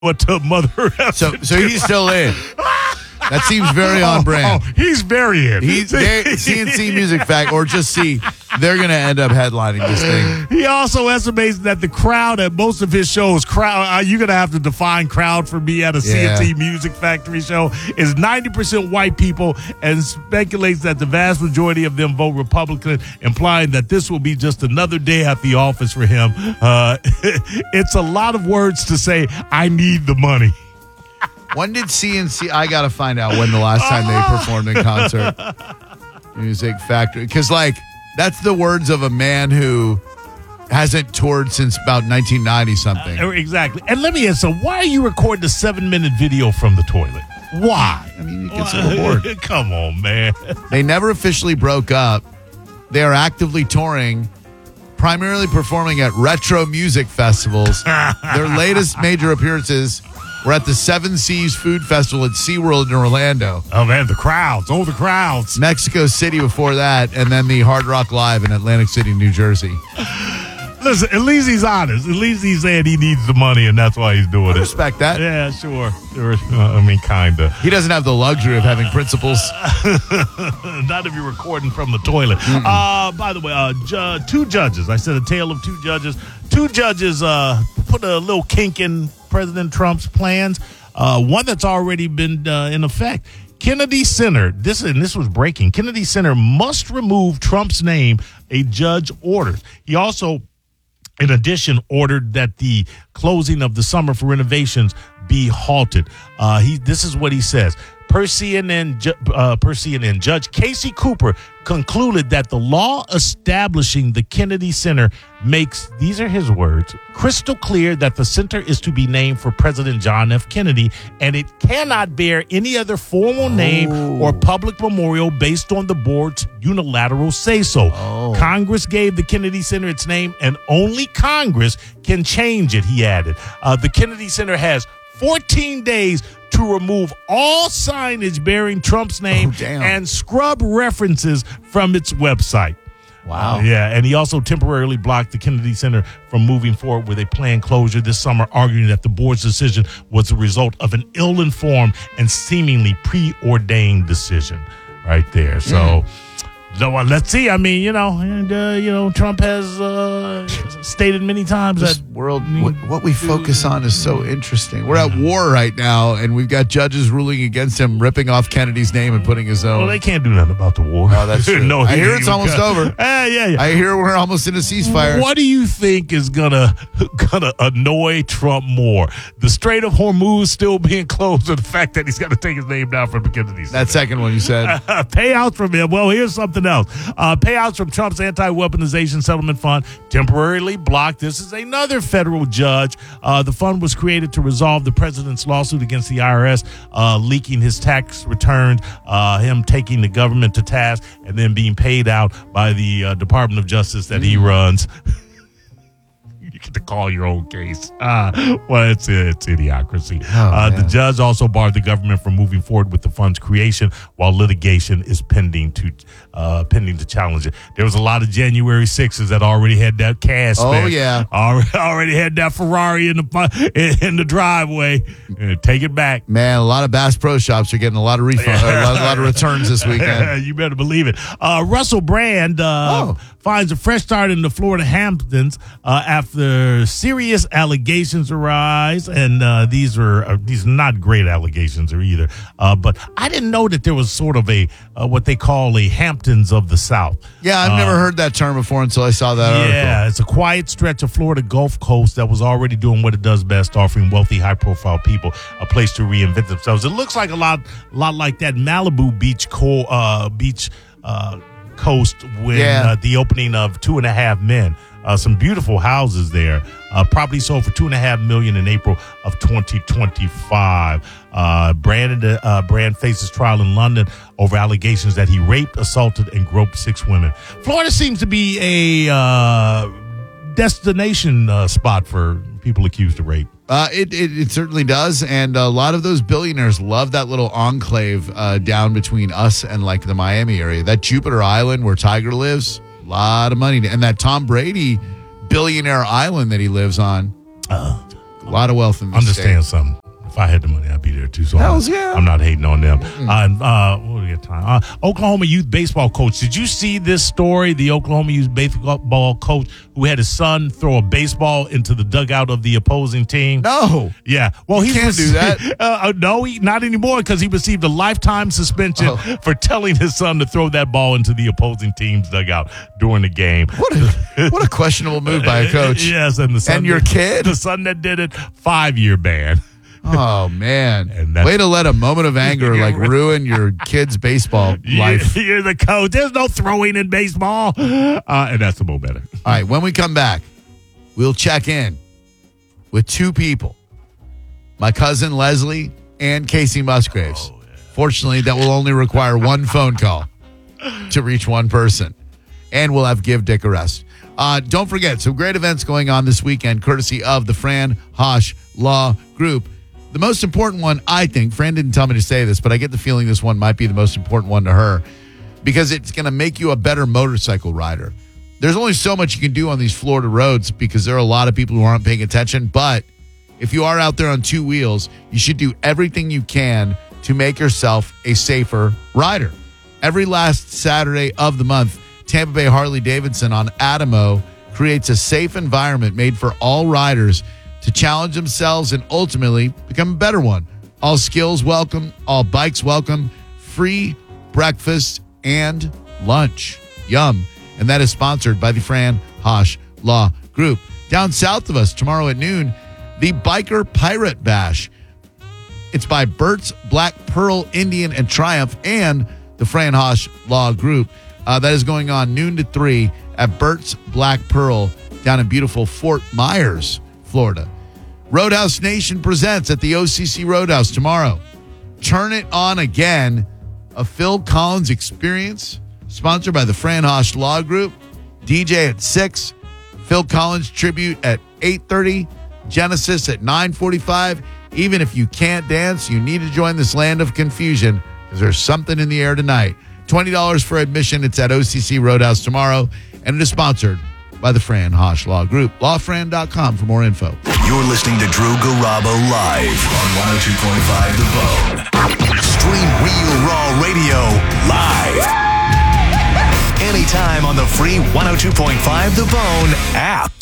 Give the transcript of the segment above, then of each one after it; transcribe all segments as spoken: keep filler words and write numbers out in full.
what to mother. So, so he's still in. That seems very on brand. Oh, he's very in. He's they, C N C Music Fact, or just see, they're going to end up headlining this thing. He also estimates that the crowd at most of his shows, crowd, uh, you're going to have to define crowd for me at a Yeah. C N C Music Factory show, is ninety percent white people, and speculates that the vast majority of them vote Republican, implying that this will be just another day at the office for him. Uh, it's a lot of words to say, I need the money. When did C N C, I got to find out when the last time they performed in concert. Music Factory. Because, like, that's the words of a man who hasn't toured since about nineteen ninety something. Uh, exactly. And let me ask, so why are you recording a seven-minute video from the toilet? Why? I mean, it gets a little bored. Come on, man. They never officially broke up. They are actively touring, primarily performing at retro music festivals. Their latest major appearances were at the Seven Seas Food Festival at SeaWorld in Orlando. Oh, man, the crowds. Oh, the crowds. Mexico City before that, and then the Hard Rock Live in Atlantic City, New Jersey. Listen, at least he's honest. At least he's saying he needs the money, and that's why he's doing I it. respect that. Yeah, sure. sure. Uh, I mean, kind of. He doesn't have the luxury of having principles. Not if you're recording from the toilet. Uh, by the way, uh, ju- two judges. I said a tale of two judges. Two judges uh, put a little kink in President Trump's plans. Uh, one that's already been uh, in effect. Kennedy Center, this and this was breaking. Kennedy Center must remove Trump's name, a judge orders. He also, in addition, ordered that the closing of the summer for renovations be halted. Uh, he, this is what he says. Per C N N, ju- uh, per C N N, Judge Casey Cooper concluded that the law establishing the Kennedy Center makes, these are his words, crystal clear that the center is to be named for President John F. Kennedy, and it cannot bear any other formal name Oh. or public memorial based on the board's unilateral say-so. Oh. Congress gave the Kennedy Center its name, and only Congress can change it, he added. Uh, the Kennedy Center has fourteen days to remove all signage bearing Trump's name Oh, damn. and scrub references from its website. Wow. Uh, yeah, and he also temporarily blocked the Kennedy Center from moving forward with a planned closure this summer, arguing that the board's decision was the result of an ill-informed and seemingly preordained decision right there. So, Mm. so uh, let's see. I mean, you know, and, uh, you know, Trump has uh, stated many times This that world, what, what we focus on is so interesting. We're at war right now, and we've got judges ruling against him, ripping off Kennedy's name and putting his own. well, they can't do nothing about the war. Oh, that's true. no, I he- hear it's he- almost over. Ah, yeah, yeah. I hear we're almost in a ceasefire. What do you think is gonna gonna annoy Trump more? The Strait of Hormuz still being closed, or the fact that he's got to take his name down from the Kennedy Center? That second one you said. Payouts from him. Well, here's something else. Uh, payouts from Trump's anti-weaponization settlement fund temporarily blocked. This is another federal judge. Uh, the fund was created to resolve the president's lawsuit against the I R S, uh, leaking his tax returns, uh, him taking the government to task, and then being paid out by the uh, Department of Justice that he runs. You get to call your own case. Uh, well, it's it's idiocracy. uh, the man. judge also barred the government from moving forward with the fund's creation while litigation is pending to uh, pending to challenge it. There was a lot of January sixes that already had that cash. Oh, back. yeah. already, already had that Ferrari in the in, in the driveway. Uh, take it back. Man, a lot of Bass Pro Shops are getting a lot of refunds, a, lot, a lot of returns this weekend. You better believe it. Uh, Russell Brand uh, Oh. finds a fresh start in the Florida Hamptons uh, after serious allegations arise, and uh, these are uh, these are not great allegations or either. Uh, but I didn't know that there was sort of a uh, what they call a Hamptons of the South. Yeah, I've never heard that term before until I saw that article. Yeah, it's a quiet stretch of Florida Gulf Coast that was already doing what it does best, offering wealthy, high-profile people a place to reinvent themselves. It looks like a lot, lot like that Malibu beach, co- uh, beach uh, coast when Yeah. uh, the opening of Two and a Half Men. Uh, some beautiful houses there. Uh, property sold for two and a half million in April of twenty twenty-five. Uh, Brand uh, Brand faces trial in London over allegations that he raped, assaulted, and groped six women. Florida seems to be a uh, destination uh, spot for people accused of rape. Uh, it, it it certainly does, and a lot of those billionaires love that little enclave uh, down between us and like the Miami area. That Jupiter Island where Tiger lives, a lot of money, and that Tom Brady billionaire island that he lives on. Uh, A lot of wealth in this Understand state. something. If I had the money, I'd be there too. So Hells I'm, yeah. I'm not hating on them. Mm-hmm. Uh, uh, what do we get time? Uh, Oklahoma youth baseball coach. Did you see this story? The Oklahoma youth baseball coach who had his son throw a baseball into the dugout of the opposing team. No. Yeah. Well, he can't do that. Uh, no, he, not anymore because he received a lifetime suspension Oh. for telling his son to throw that ball into the opposing team's dugout during the game. What a what a questionable move by a coach. Yes, and the son And your that, kid? the son that did it, five year ban. Oh, man. And that's- Way to let a moment of anger like ruin your kid's baseball life. You're, you're the coach. There's no throwing in baseball. Uh, and that's a little better. All right, when we come back, we'll check in with two people. My cousin Leslie and Casey Musgraves. Oh, yeah. Fortunately, that will only require one phone call to reach one person. And we'll have Give Dick a Rest. Uh, don't forget, some great events going on this weekend, courtesy of the Fran Hosh Law Group. The most important one, I think, Fran didn't tell me to say this, but I get the feeling this one might be the most important one to her because it's going to make you a better motorcycle rider. There's only so much you can do on these Florida roads because there are a lot of people who aren't paying attention. But if you are out there on two wheels, you should do everything you can to make yourself a safer rider. Every last Saturday of the month, Tampa Bay Harley-Davidson on Adamo creates a safe environment made for all riders to challenge themselves and ultimately become a better one. All skills welcome, all bikes welcome, free breakfast and lunch. Yum. And that is sponsored by the Fran Hosh Law Group. Down south of us tomorrow at noon, the Biker Pirate Bash. It's by Burt's Black Pearl Indian and Triumph and the Fran Hosh Law Group. Uh, that is going on noon to three at Burt's Black Pearl down in beautiful Fort Myers, Florida. Roadhouse Nation presents at the O C C Roadhouse tomorrow. Turn It On Again, a Phil Collins experience, sponsored by the Fran Hosh Law Group. D J at six, Phil Collins tribute at eight thirty, Genesis at nine forty-five. Even if you can't dance, you need to join this land of confusion because there's something in the air tonight. twenty dollars for admission. It's at O C C Roadhouse tomorrow, and it is sponsored by the Fran Hosh Law Group. law fran dot com for more info. You're listening to Drew Garabo live on one oh two point five The Bone. Stream Real Raw Radio live. Anytime on the free one oh two point five The Bone app.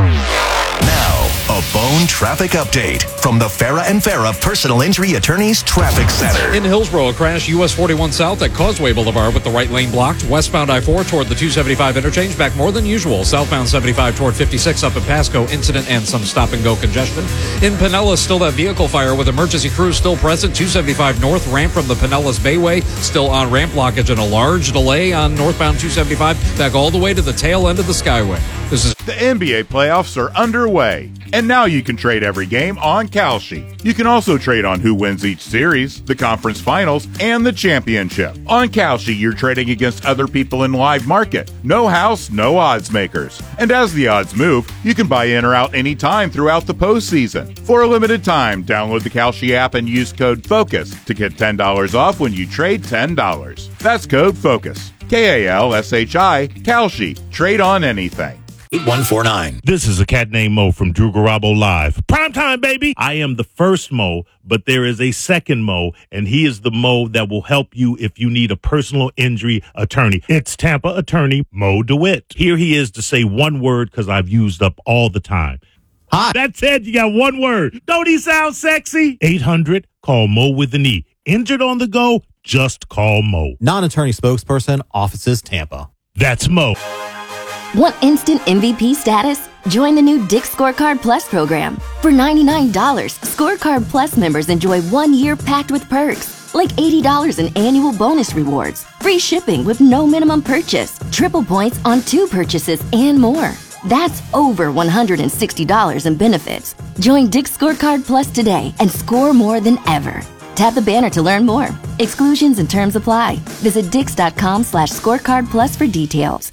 Now, a Bone traffic update from the Farah and Farah Personal Injury Attorneys Traffic Center. In Hillsborough, a crash U S forty-one south at Causeway Boulevard with the right lane blocked. Westbound I four toward the two seventy-five interchange, back more than usual. Southbound seventy-five toward fifty-six up in Pasco, incident and some stop-and-go congestion. In Pinellas, still that vehicle fire with emergency crews still present. two seventy-five north ramp from the Pinellas Bayway, still on ramp blockage and a large delay on northbound two seventy-five, back all the way to the tail end of the Skyway. This is The N B A playoffs are underway, and now you can trade every game on Kalshi. You can also trade on who wins each series, the conference finals, and the championship. On Kalshi, you're trading against other people in live market. No house, no odds makers. And as the odds move, you can buy in or out anytime throughout the postseason. For a limited time, download the Kalshi app and use code FOCUS to get ten dollars off when you trade ten dollars. That's code FOCUS. K A L S H I, Kalshi. Trade on anything. eight one four nine. This is a cat named Mo from Drew Garabo Live. Prime time, baby. I am the first Mo, but there is a second Mo, and he is the Mo that will help you if you need a personal injury attorney. It's Tampa attorney Mo DeWitt. Here he is to say one word because I've used up all the time. Hi. That's it. You got one word. Don't he sound sexy? eight hundred, call Mo with an E. Injured on the go? Just call Mo. Non-attorney spokesperson, offices Tampa. That's Mo. Want instant M V P status? Join the new Dick's Scorecard Plus program. For ninety-nine dollars, Scorecard Plus members enjoy one year packed with perks, like eighty dollars in annual bonus rewards, free shipping with no minimum purchase, triple points on two purchases, and more. That's over one hundred sixty dollars in benefits. Join Dick's Scorecard Plus today and score more than ever. Tap the banner to learn more. Exclusions and terms apply. Visit dix.com slash scorecard plus for details.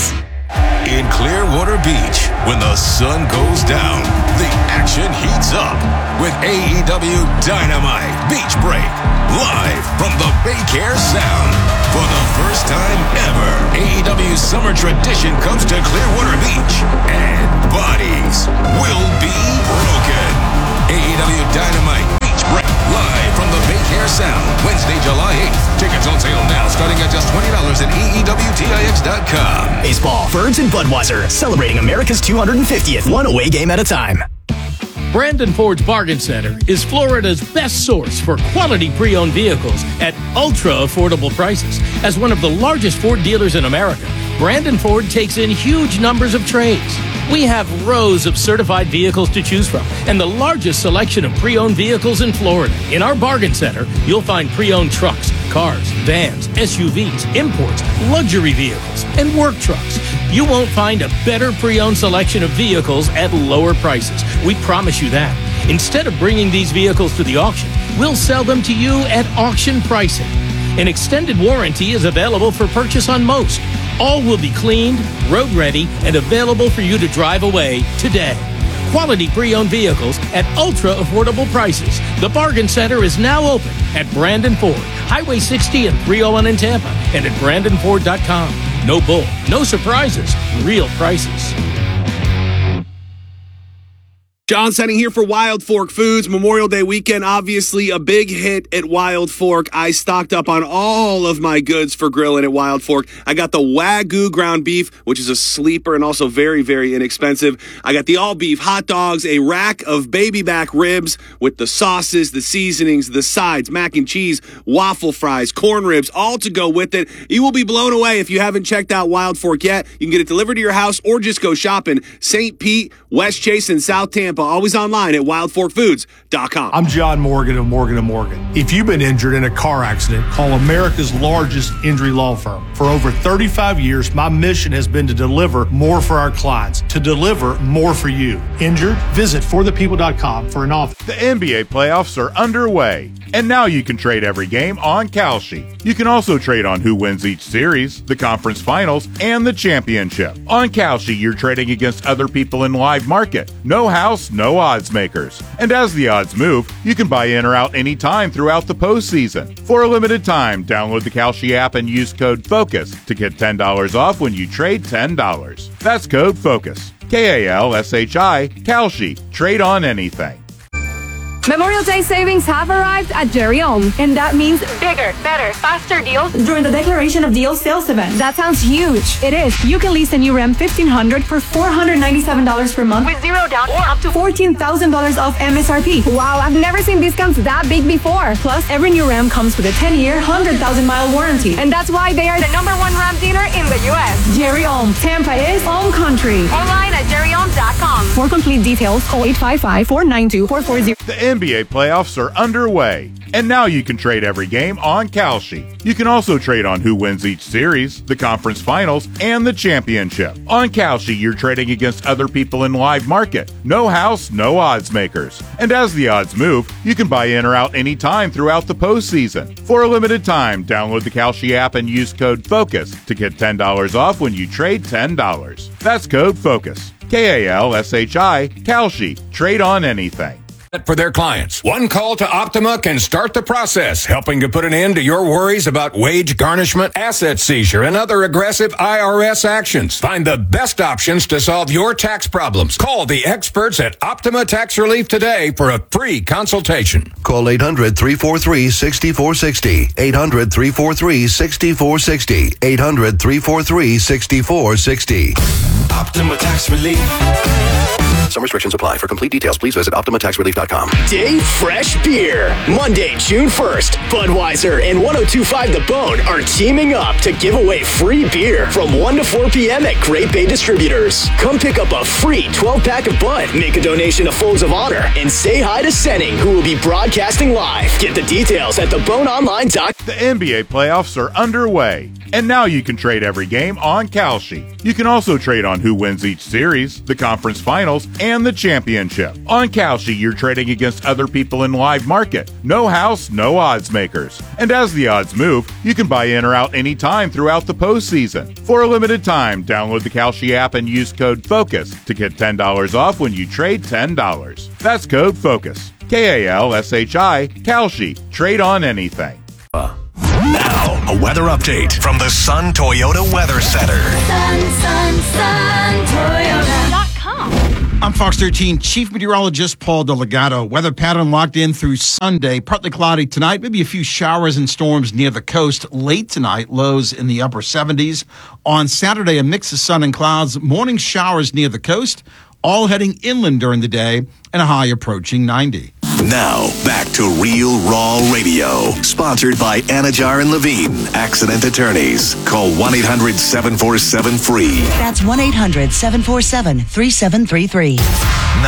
In Clearwater Beach, when the sun goes down, the action heats up with A E W Dynamite Beach Break, live from the Baycare Sound. For the first time ever, A E W's summer tradition comes to Clearwater Beach, and bodies will be broken. A E W Dynamite Beach Break, live from the Bay Care Sound, Wednesday, July eighth. Tickets on sale now, starting at just twenty dollars at A E W T I X dot com. Baseball, Birds, and Budweiser, celebrating America's two hundred fiftieth, one away game at a time. Brandon Ford's Bargain Center is Florida's best source for quality pre-owned vehicles at ultra-affordable prices. As one of the largest Ford dealers in America, Brandon Ford takes in huge numbers of trades. We have rows of certified vehicles to choose from and the largest selection of pre-owned vehicles in Florida. In our Bargain Center, you'll find pre-owned trucks, cars, vans, S U Vs, imports, luxury vehicles, and work trucks. You won't find a better pre-owned selection of vehicles at lower prices. We promise you that. Instead of bringing these vehicles to the auction, we'll sell them to you at auction pricing. An extended warranty is available for purchase on most. All will be cleaned, road ready, and available for you to drive away today. Quality pre-owned vehicles at ultra-affordable prices. The Bargain Center is now open at Brandon Ford, Highway sixty and three oh one in Tampa, and at Brandon Ford dot com. No bull, no surprises, real prices. John Setting here for Wild Fork Foods. Memorial Day weekend, obviously a big hit at Wild Fork. I stocked up on all of my goods for grilling at Wild Fork. I got the Wagyu ground beef, which is a sleeper and also very, very inexpensive. I got the all-beef hot dogs, a rack of baby back ribs with the sauces, the seasonings, the sides, mac and cheese, waffle fries, corn ribs, all to go with it. You will be blown away if you haven't checked out Wild Fork yet. You can get it delivered to your house or just go shopping. Saint Pete, West Chase, and South Tampa. Always online at wild fork foods dot com. I'm John Morgan of Morgan and Morgan. If you've been injured in a car accident, call America's largest injury law firm. For over thirty-five years, my mission has been to deliver more for our clients, to deliver more for you. Injured? Visit for the people dot com for an offer. The N B A playoffs are underway, and now you can trade every game on Kalshi. You can also trade on who wins each series, the conference finals, and the championship. On Kalshi, you're trading against other people in live market. No house, no odds makers. And as the odds move, you can buy in or out anytime throughout the postseason. For a limited time, download the Kalshi app and use code FOCUS to get ten dollars off when you trade ten dollars. That's code FOCUS. K A L S H I, Kalshi. Trade on anything. Memorial Day savings have arrived at Jerry Ohm, and that means bigger, better, faster deals during the Declaration of Deals sales event. That sounds huge. It is. You can lease a new Ram fifteen hundred for four hundred ninety-seven dollars per month with zero down or up to fourteen thousand dollars off M S R P. Wow, I've never seen discounts that big before. Plus, every new Ram comes with a ten-year, one hundred thousand mile warranty. And that's why they are the number one Ram dealer in the U S. Jerry Ohm. Tampa is Ohm Country. Online at jerry ohm dot com. For complete details, call eight five five, four nine two, four four zero. The N B A playoffs are underway, and now you can trade every game on Kalshi. You can also trade on who wins each series, the conference finals, and the championship. On Kalshi, you're trading against other people in live market. No house, no odds makers. And as the odds move, you can buy in or out anytime throughout the postseason. For a limited time, download the Kalshi app and use code FOCUS to get ten dollars off when you trade ten dollars. That's code FOCUS. K A L S H I, Kalshi. Trade on anything. For their clients. One call to Optima can start the process, helping to put an end to your worries about wage garnishment, asset seizure, and other aggressive I R S actions. Find the best options to solve your tax problems. Call the experts at Optima Tax Relief today for a free consultation. Call eight hundred, three four three, six four six zero. eight hundred, three four three, six four six zero. eight hundred, three four three, six four six zero. Optima Tax Relief. Some restrictions apply. For complete details, please visit optima tax relief dot com. Day Fresh Beer. Monday, June first, Budweiser and ten twenty-five The Bone are teaming up to give away free beer from one to four p.m. at Great Bay Distributors. Come pick up a free twelve-pack of Bud, make a donation to Folds of Honor, and say hi to Senning, who will be broadcasting live. Get the details at the bone online dot com. The N B A playoffs are underway, and now you can trade every game on Kalshi. You can also trade on who wins each series, the conference finals, and the championship. On Kalshi, you're trading against other people in live market. No house, no odds makers. And as the odds move, you can buy in or out anytime throughout the postseason. For a limited time, download the Kalshi app and use code FOCUS to get ten dollars off when you trade ten dollars. That's code FOCUS. K A L S H I, Kalshi. Trade on anything. Now, a weather update from the Sun Toyota Weather Center. Sun, sun, sun, Toyota dot com. I'm Fox thirteen Chief Meteorologist Paul Delegato. Weather pattern locked in through Sunday. Partly cloudy tonight, maybe a few showers and storms near the coast. Late tonight, lows in the upper seventies. On Saturday, a mix of sun and clouds. Morning showers near the coast, all heading inland during the day, and a high approaching ninety. Now, back to Real Raw Radio. Sponsored by Anajar and Levine, accident attorneys. Call one eight hundred seven four seven free. That's one eight hundred seven four seven three seven three three.